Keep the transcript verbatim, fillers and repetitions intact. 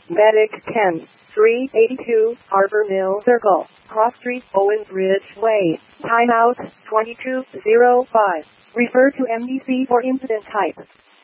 Medic ten, three eighty-two, Harbor Mill Circle, Cross Street, Owens Ridge Way. Timeout, twenty-two oh five. Refer to M D C for incident type.